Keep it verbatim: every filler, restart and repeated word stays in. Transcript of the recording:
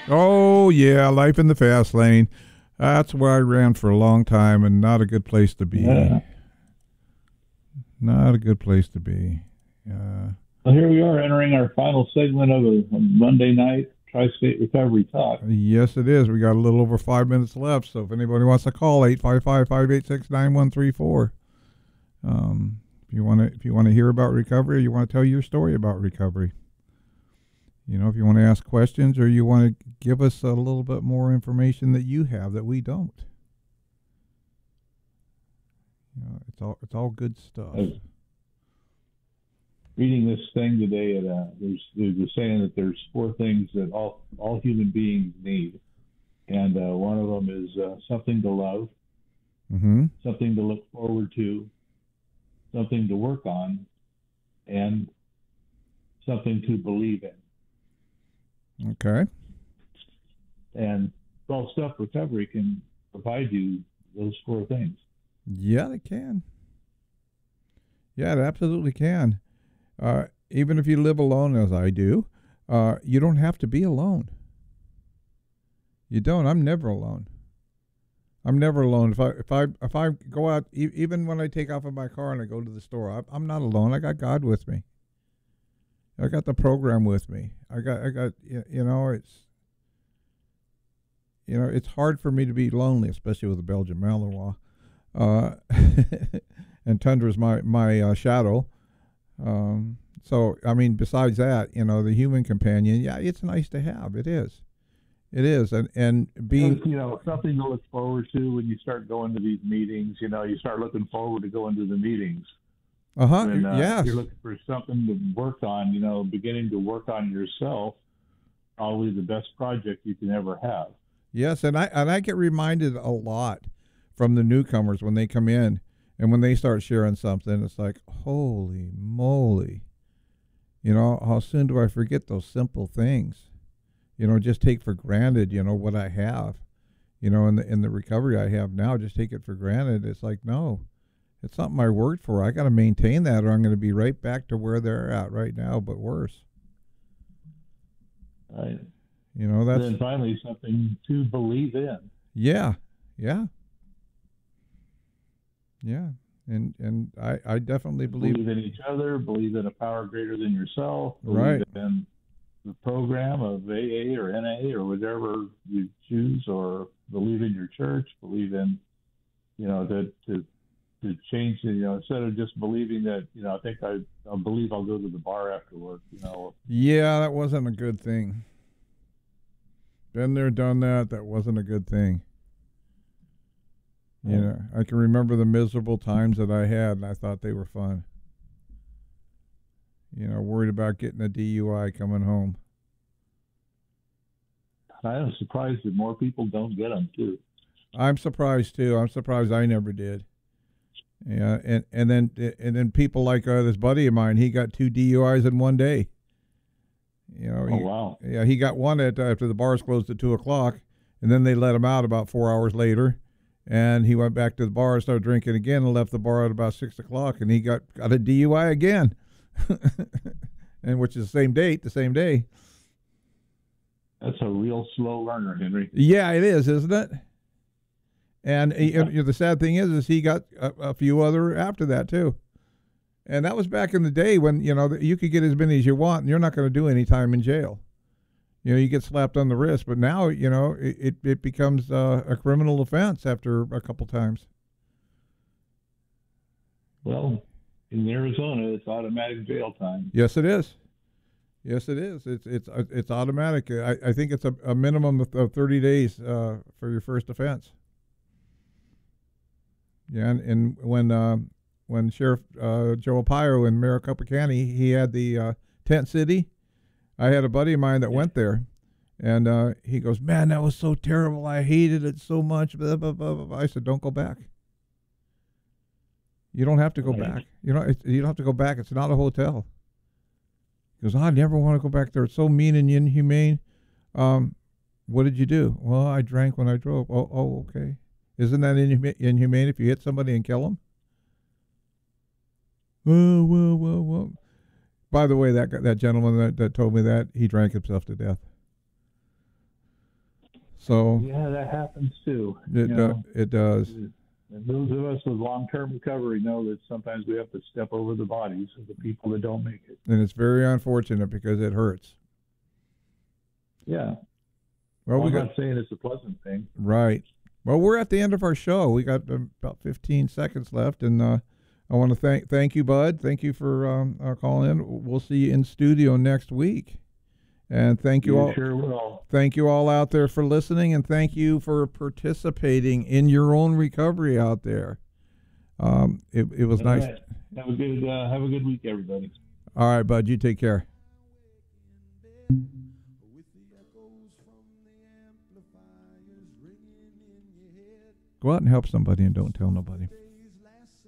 Oh, yeah, life in the fast lane. That's where I ran for a long time and not a good place to be. Yeah. Not a good place to be. Uh, Well, here we are entering our final segment of a, a Monday night Tri-State Recovery Talk. yes, it is. We got a little over five minutes left, so if anybody wants to call, eight five five, five eight six, nine one three four. Um, if you want to if you want to hear about recovery or you want to tell your story about recovery. You know, if you want to ask questions or you want to give us a little bit more information that you have that we don't. You know, it's all it's all good stuff. I was reading this thing today, and uh, there's there's a saying that there's four things that all all human beings need, and uh, one of them is uh, something to love, Mm-hmm. something to look forward to, something to work on, and something to believe in. Okay. And twelve-step recovery can provide you those four things. Yeah, it can. Yeah, it absolutely can. Uh, even if you live alone, as I do, uh, you don't have to be alone. You don't. I'm never alone. I'm never alone. If I if I if I go out, e- even when I take off in my car and I go to the store, I, I'm not alone. I got God with me. I got the program with me. I got I got y- you know it's you know it's hard for me to be lonely, especially with a Belgian Malinois. Uh, and Tundra's my my uh, shadow. Um, so I mean, besides that, you know, the human companion, yeah, it's nice to have. It is. It is, and and being, You know, something to look forward to when you start going to these meetings. You know, you start looking forward to going to the meetings. uh huh, When uh, yes, you're looking for something to work on, you know, beginning to work on yourself, probably the best project you can ever have. yes, and I and I get reminded a lot from the newcomers when they come in and when they start sharing something. It's like, holy moly, you know, how soon do I forget those simple things? You know, just take for granted, you know, what I have. You know, in the in the recovery I have now, just take it for granted. It's like, no, it's something I worked for. I got to maintain that, or I'm going to be right back to where they're at right now, but worse. Right? You know, that's Then finally, something to believe in. yeah, yeah, yeah, and and I I definitely believe Believe in each other. Believe in a power greater than yourself. Believe right. in the program of A A or N A or whatever you choose, or believe in your church. Believe in, you know, that to to change, you know, instead of just believing that, you know, I think I, I believe I'll go to the bar after work, you know. Yeah, that wasn't a good thing. Been there, done that. That wasn't a good thing. You Oh, know, I can remember the miserable times that I had, and I thought they were fun. You know, worried about getting a D U I coming home. I am surprised that more people don't get them too. I'm surprised too. I'm surprised I never did. Yeah, and and then and then people like uh, this buddy of mine, he got two D U Is in one day. You know, Oh he, wow. yeah, he got one at after the bars closed at two o'clock, and then they let him out about four hours later, and he went back to the bar, started drinking again, and left the bar at about six o'clock, and he got got a D U I again, and which is the same date, the same day. That's a real slow learner, Henry. Yeah, it is, isn't it? And he, you know, the sad thing is, is he got a, a few other after that too. And that was back in the day when you know you could get as many as you want, and you're not going to do any time in jail. You know, you get slapped on the wrist, but now you know it it, it becomes uh, a criminal offense after a couple times. Well, in Arizona, it's automatic jail time. Yes, it is. Yes, it is. It's it's uh, it's automatic. I, I think it's a, a minimum of, of thirty days uh, for your first offense. Yeah, and, and when uh, when Sheriff uh, Joe Arpaio in Maricopa County, he had the uh, tent city. I had a buddy of mine that Yeah. went there, and uh, he goes, "Man, that was so terrible. I hated it so much." Blah, blah, blah, blah. I said, "Don't go back. You don't have to go Right. back. You know, it, you don't have to go back. It's not a hotel." He goes, "I never want to go back there. It's so mean and inhumane." Um, what did you do? Well, I drank when I drove. Oh, oh, okay. Isn't that inhuma- inhumane if you hit somebody and kill them? Well, well, well, well. By the way, that that gentleman that, that told me that he drank himself to death. So Yeah, that happens too. it You do, know, it does. and those of us with long-term recovery know that sometimes we have to step over the bodies of the people that don't make it. And it's very unfortunate because it hurts. Yeah. Well, we I'm got not saying it's a pleasant thing. right. Well, we're at the end of our show. We got um, about fifteen seconds left, and uh, I want to thank thank you, Bud. Thank you for um, uh, calling in. We'll see you in studio next week. And thank you, You all. sure will. Thank you all out there for listening, and thank you for participating in your own recovery out there. Um, it it was All nice. right. Have a good uh, have a good week, everybody. All right, Bud. You take care. Go out and help somebody, and don't tell nobody.